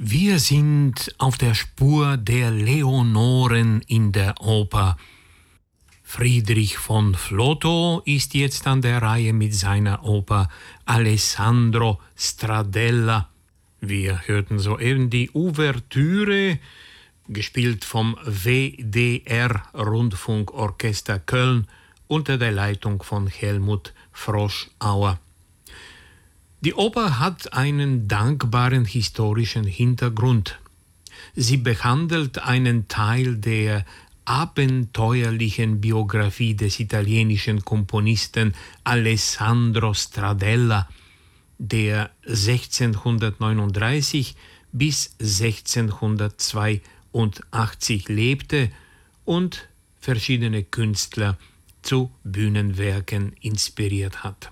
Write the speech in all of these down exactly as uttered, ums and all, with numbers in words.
Wir sind auf der Spur der Leonoren in der Oper. Friedrich von Flotow ist jetzt an der Reihe mit seiner Oper Alessandro Stradella. Wir hörten soeben die Ouvertüre, gespielt vom W D R Rundfunkorchester Köln unter der Leitung von Helmut Froschauer. Die Oper hat einen dankbaren historischen Hintergrund. Sie behandelt einen Teil der abenteuerlichen Biografie des italienischen Komponisten Alessandro Stradella, der sechzehnhundertneununddreißig bis sechzehnhundertzweiundachtzig lebte und verschiedene Künstler zu Bühnenwerken inspiriert hat.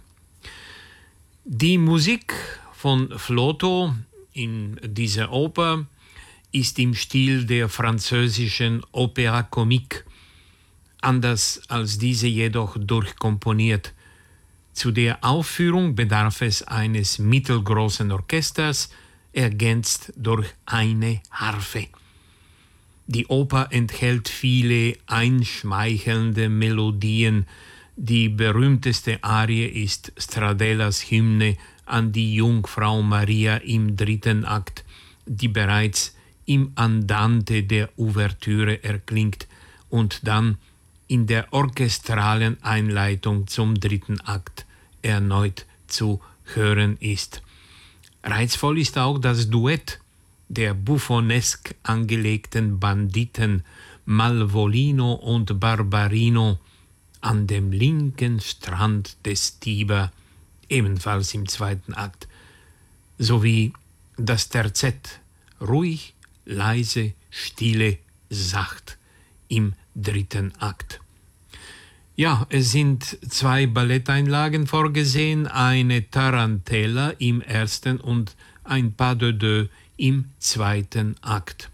Die Musik von Flotow in dieser Oper ist im Stil der französischen Opéra Comique, anders als diese jedoch durchkomponiert. Zu der Aufführung bedarf es eines mittelgroßen Orchesters, ergänzt durch eine Harfe. Die Oper enthält viele einschmeichelnde Melodien. Die berühmteste Arie ist Stradellas Hymne an die Jungfrau Maria im dritten Akt, die bereits im Andante der Ouvertüre erklingt und dann in der orchestralen Einleitung zum dritten Akt erneut zu hören ist. Reizvoll ist auch das Duett der buffonesk angelegten Banditen Malvolino und Barbarino an dem linken Strand des Tiber, ebenfalls im zweiten Akt, sowie das Terzett, ruhig, leise, stille, sacht im dritten Akt. Ja, es sind zwei Balletteinlagen vorgesehen, eine Tarantella im ersten und ein Pas de deux im zweiten Akt.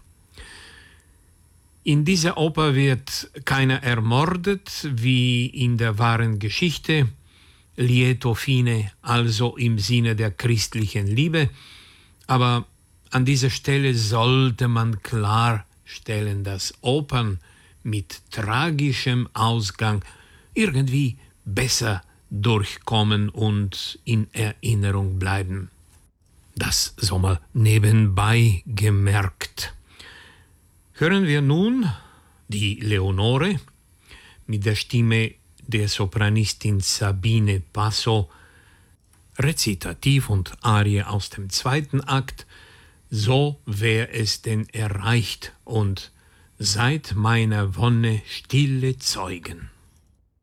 In dieser Oper wird keiner ermordet, wie in der wahren Geschichte, lieto fine, also im Sinne der christlichen Liebe, aber an dieser Stelle sollte man klarstellen, dass Opern mit tragischem Ausgang irgendwie besser durchkommen und in Erinnerung bleiben. Das so mal nebenbei gemerkt. Hören wir nun die Leonore mit der Stimme der Sopranistin Sabine Passo, Rezitativ und Arie aus dem zweiten Akt, so wer es denn erreicht und seid meiner Wonne stille Zeugen.